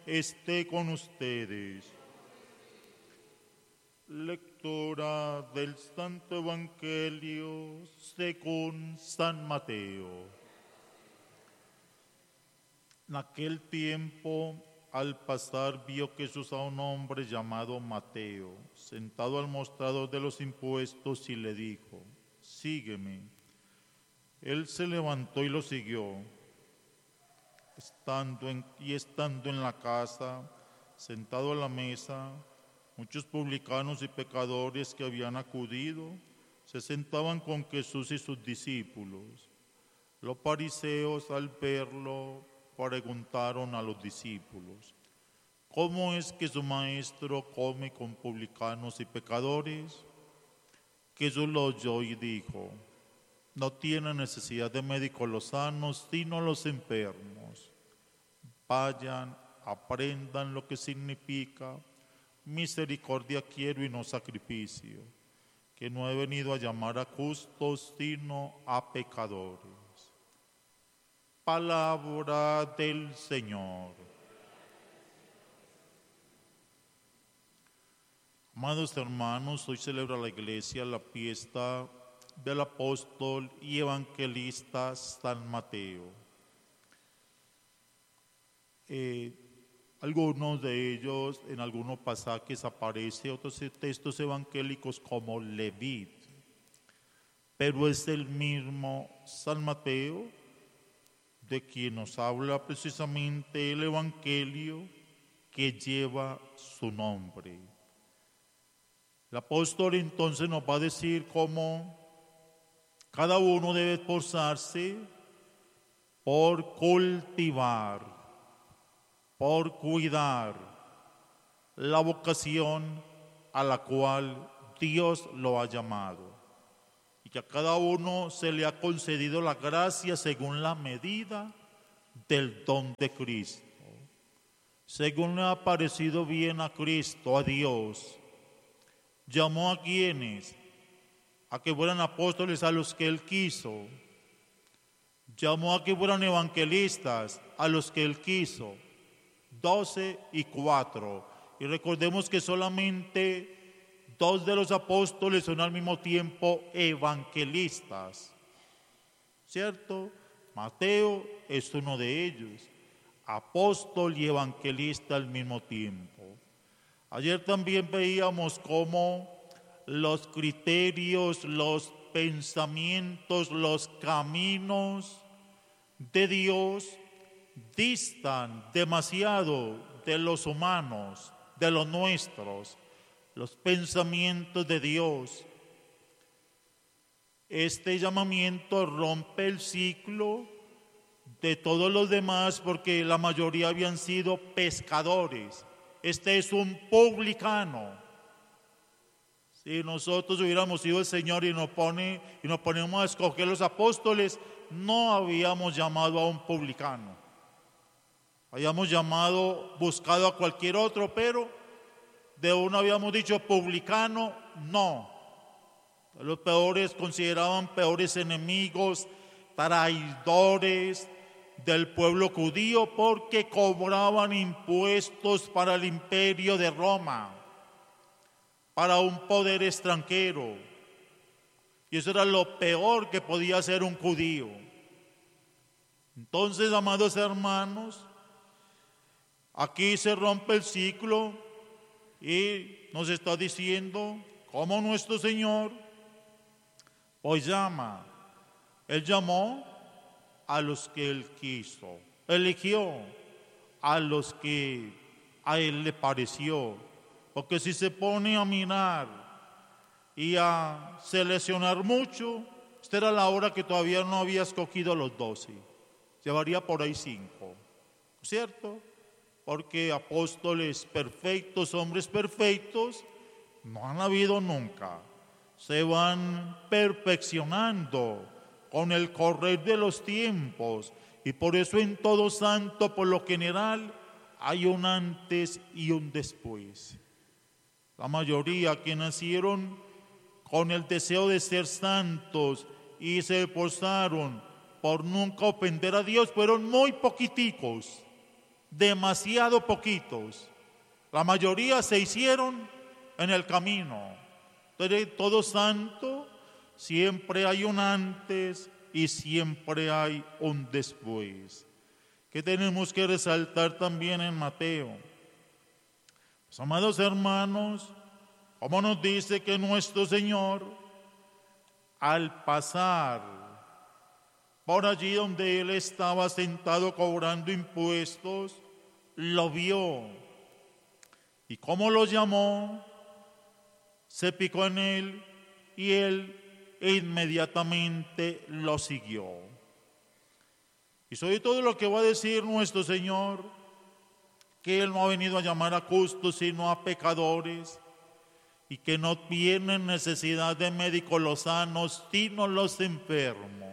esté con ustedes. Lectura del Santo Evangelio según San Mateo. En aquel tiempo, al pasar, vio Jesús a un hombre llamado Mateo, sentado al mostrador de los impuestos, y le dijo: «Sígueme». Él se levantó y lo siguió. Estando en la casa, sentado a la mesa, muchos publicanos y pecadores que habían acudido se sentaban con Jesús y sus discípulos. Los fariseos, al verlo, preguntaron a los discípulos: «¿Cómo es que su maestro come con publicanos y pecadores?». Jesús lo oyó y dijo: «No tienen necesidad de médicos los sanos, sino los enfermos. Vayan, aprendan lo que significa: misericordia quiero y no sacrificio, que no he venido a llamar a justos, sino a pecadores». Palabra del Señor. Amados hermanos, hoy celebra la Iglesia la fiesta del apóstol y evangelista San Mateo. Algunos de ellos, en algunos pasajes aparece otros textos evangélicos como Leví, pero es el mismo San Mateo de quien nos habla precisamente el Evangelio que lleva su nombre. El apóstol entonces nos va a decir cómo cada uno debe esforzarse por cultivar, por cuidar la vocación a la cual Dios lo ha llamado, y que a cada uno se le ha concedido la gracia según la medida del don de Cristo, según le ha parecido bien a Cristo, a Dios. Llamó a quienes, a que fueran apóstoles a los que Él quiso. Llamó a que fueran evangelistas a los que Él quiso. 12 y 4. Y recordemos que solamente 2 de los apóstoles son al mismo tiempo evangelistas, ¿cierto? Mateo es uno de ellos, apóstol y evangelista al mismo tiempo. Ayer también veíamos cómo los criterios, los pensamientos, los caminos de Dios distan demasiado de los humanos, de los nuestros. Los pensamientos de Dios. Este llamamiento rompe el ciclo de todos los demás, porque la mayoría habían sido pescadores. Este es un publicano. Si nosotros hubiéramos sido el Señor y nos ponemos a escoger los apóstoles, no habíamos llamado a un publicano. Habíamos buscado a cualquier otro, pero de uno habíamos dicho publicano, no. Los peores consideraban peores enemigos, traidores del pueblo judío, porque cobraban impuestos para el imperio de Roma, para un poder extranjero. Y eso era lo peor que podía hacer un judío. Entonces, amados hermanos, aquí se rompe el ciclo. Y nos está diciendo cómo nuestro Señor pues llama. Él llamó a los que Él quiso, eligió a los que a Él le pareció. Porque si se pone a mirar y a seleccionar mucho, esta era la hora que todavía no había escogido los 12. Llevaría por ahí 5, ¿cierto? Porque apóstoles perfectos, hombres perfectos, no han habido nunca. Se van perfeccionando con el correr de los tiempos, y por eso en todo santo, por lo general, hay un antes y un después. La mayoría que nacieron con el deseo de ser santos y se esforzaron por nunca ofender a Dios fueron muy poquiticos. demasiado poquitos. La mayoría se hicieron en el camino. De todo santo siempre hay un antes y siempre hay un después. Que tenemos que resaltar también en Mateo. Pues, amados hermanos, como nos dice que nuestro Señor, al pasar por allí donde Él estaba sentado cobrando impuestos, lo vio. Y como lo llamó, se picó en él y él inmediatamente lo siguió. Y sobre todo lo que va a decir nuestro Señor, que Él no ha venido a llamar a justos sino a pecadores, y que no tienen necesidad de médicos los sanos sino los enfermos.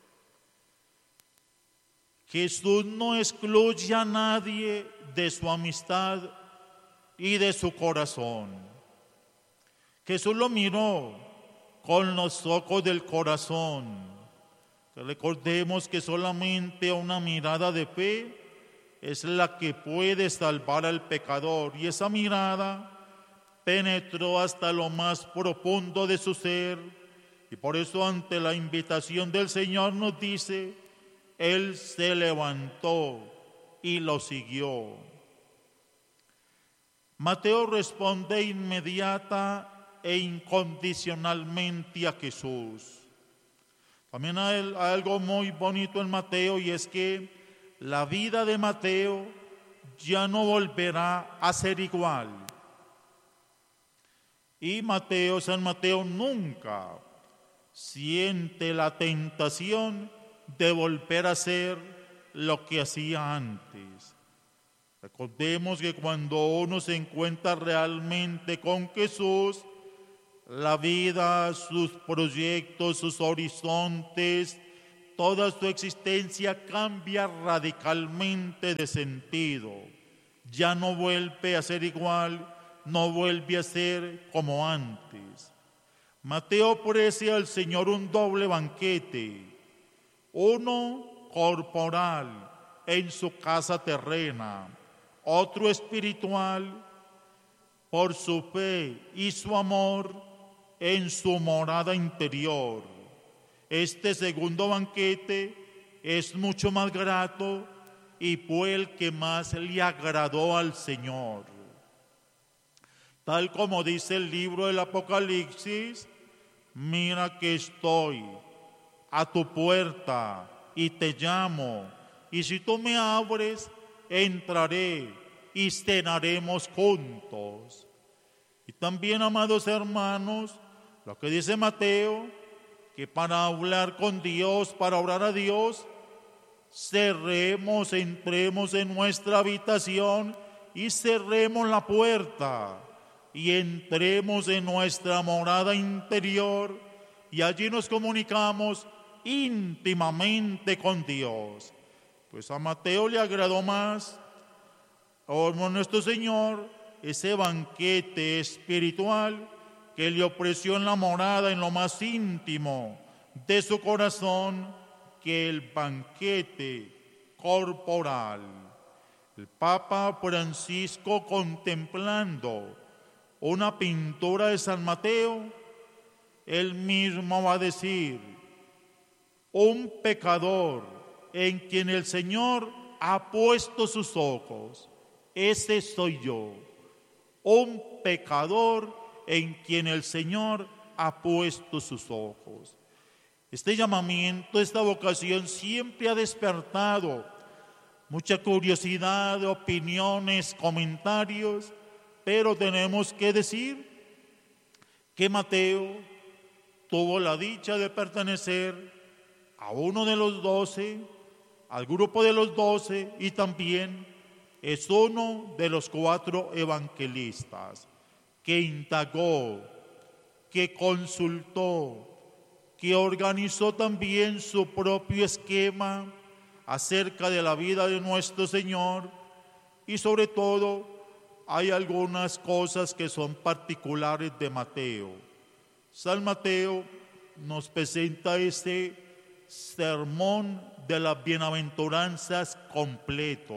Jesús no excluye a nadie de su amistad y de su corazón. Jesús lo miró con los ojos del corazón. Recordemos que solamente una mirada de fe es la que puede salvar al pecador, y esa mirada penetró hasta lo más profundo de su ser, y por eso ante la invitación del Señor nos dice, Él se levantó y lo siguió. Mateo responde inmediata e incondicionalmente a Jesús. También hay algo muy bonito en Mateo, y es que la vida de Mateo ya no volverá a ser igual. Y San Mateo nunca siente la tentación de volver a hacer lo que hacía antes. Recordemos que cuando uno se encuentra realmente con Jesús, la vida, sus proyectos, sus horizontes, toda su existencia cambia radicalmente de sentido. Ya no vuelve a ser igual, no vuelve a ser como antes. Mateo ofrece al Señor un doble banquete, uno corporal en su casa terrena, otro espiritual por su fe y su amor en su morada interior. Este segundo banquete es mucho más grato y fue el que más le agradó al Señor. Tal como dice el libro del Apocalipsis, mira que estoy a tu puerta y te llamo, y si tú me abres, entraré y cenaremos juntos. Y también, amados hermanos, lo que dice Mateo, que para hablar con Dios, para orar a Dios, entremos en nuestra habitación y cerremos la puerta y entremos en nuestra morada interior y allí nos comunicamos íntimamente con Dios. Pues a Mateo le agradó más, como nuestro Señor, ese banquete espiritual que le ofreció en la morada, en lo más íntimo de su corazón, que el banquete corporal. El Papa Francisco, contemplando una pintura de San Mateo, él mismo va a decir, un pecador en quien el Señor ha puesto sus ojos, ese soy yo. Un pecador en quien el Señor ha puesto sus ojos. Este llamamiento, esta vocación siempre ha despertado mucha curiosidad, opiniones, comentarios, pero tenemos que decir que Mateo tuvo la dicha de pertenecer a uno de los 12, al grupo de los 12, y también es uno de los 4 evangelistas que indagó, que consultó, que organizó también su propio esquema acerca de la vida de nuestro Señor, y sobre todo hay algunas cosas que son particulares de Mateo. San Mateo nos presenta este sermón de las bienaventuranzas completo.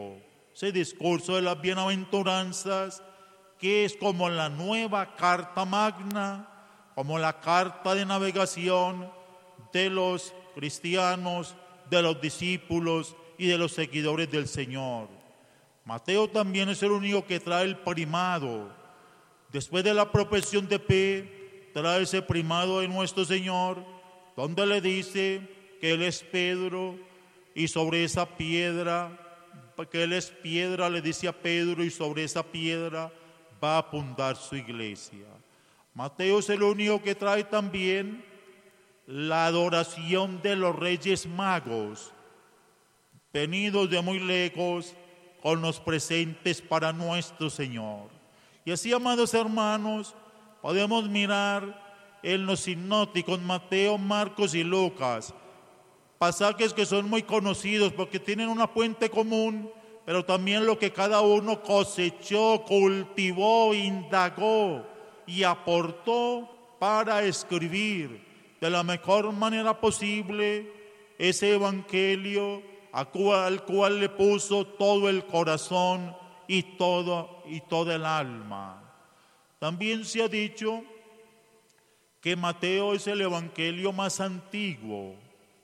ese discurso de las bienaventuranzas, que es como la nueva carta magna, como la carta de navegación de los cristianos, de los discípulos y de los seguidores del Señor. Mateo también es el único que trae el primado. Después de la profesión de fe, trae ese primado de nuestro Señor, donde le dice que Él es Pedro y sobre esa piedra, que Él es piedra, le dice a Pedro, y sobre esa piedra va a fundar su iglesia. Mateo es el único que trae también la adoración de los Reyes Magos, venidos de muy lejos con los presentes para nuestro Señor. Y así, amados hermanos, podemos mirar en los sinópticos Mateo, Marcos y Lucas, pasajes que son muy conocidos porque tienen una fuente común, pero también lo que cada uno cosechó, cultivó, indagó y aportó para escribir de la mejor manera posible ese evangelio al cual le puso todo el corazón y toda el alma. También se ha dicho que Mateo es el evangelio más antiguo,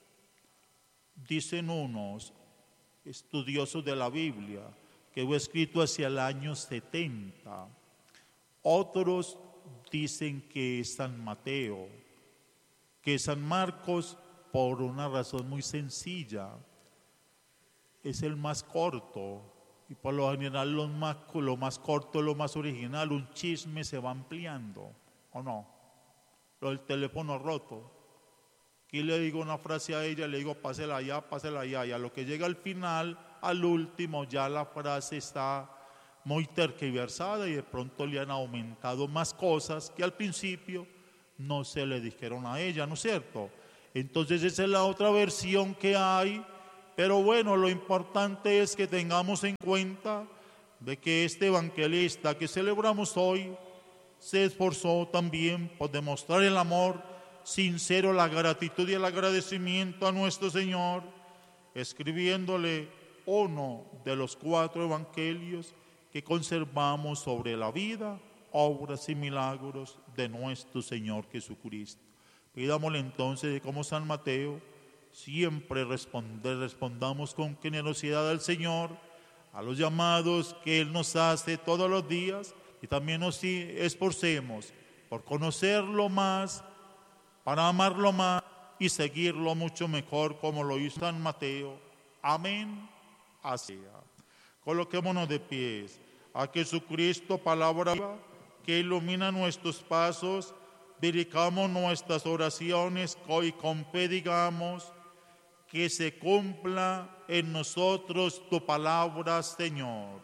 dicen unos estudiosos de la Biblia, que fue escrito hacia el año 70. Otros dicen que es San Mateo, que San Marcos, por una razón muy sencilla, es el más corto, y por lo general lo más corto, lo más original. Un chisme se va ampliando, ¿o no? Lo del teléfono roto. Aquí le digo una frase a ella, le digo pásela allá, y a lo que llega al final, al último, ya la frase está muy tergiversada y de pronto le han aumentado más cosas que al principio no se le dijeron a ella, ¿no es cierto? Entonces esa es la otra versión que hay, pero bueno, lo importante es que tengamos en cuenta de que este evangelista que celebramos hoy se esforzó también por demostrar el amor sincero, la gratitud y el agradecimiento a nuestro Señor, escribiéndole uno de los 4 evangelios que conservamos sobre la vida, obras y milagros de nuestro Señor Jesucristo. Pidámosle entonces, como San Mateo, siempre respondamos con generosidad al Señor, a los llamados que Él nos hace todos los días, y también nos esforcemos por conocerlo más, para amarlo más y seguirlo mucho mejor, como lo hizo San Mateo. Amén. Así sea. Coloquémonos de pies. A Jesucristo, palabra viva, que ilumina nuestros pasos, dirigamos nuestras oraciones y con fe digamos: que se cumpla en nosotros tu palabra, Señor.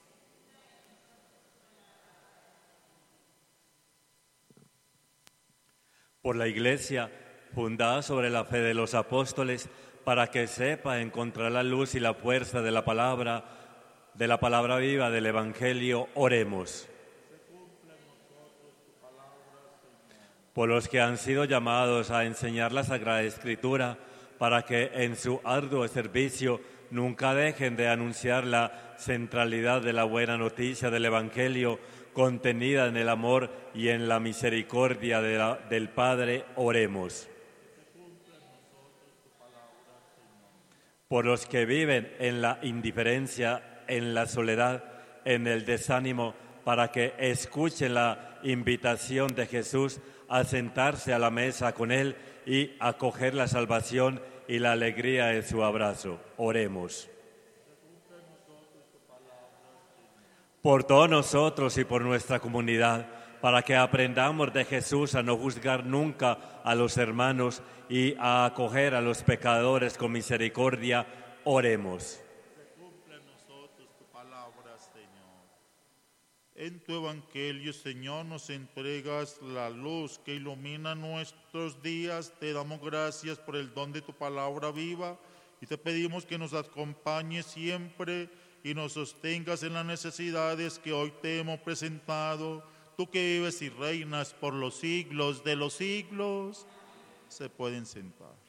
Por la Iglesia, fundada sobre la fe de los apóstoles, para que sepa encontrar la luz y la fuerza de la palabra viva del Evangelio, oremos. Por los que han sido llamados a enseñar la Sagrada Escritura, para que en su arduo servicio nunca dejen de anunciar la centralidad de la buena noticia del Evangelio, contenida en el amor y en la misericordia del Padre, oremos. Por los que viven en la indiferencia, en la soledad, en el desánimo, para que escuchen la invitación de Jesús a sentarse a la mesa con Él y acoger la salvación y la alegría de su abrazo. Oremos. Por todos nosotros y por nuestra comunidad, para que aprendamos de Jesús a no juzgar nunca a los hermanos y a acoger a los pecadores con misericordia, oremos. Cumple en nosotros tu palabra, Señor. En tu evangelio, Señor, nos entregas la luz que ilumina nuestros días. Te damos gracias por el don de tu palabra viva y te pedimos que nos acompañes siempre y nos sostengas en las necesidades que hoy te hemos presentado. Tú que vives y reinas por los siglos de los siglos, se pueden sentar.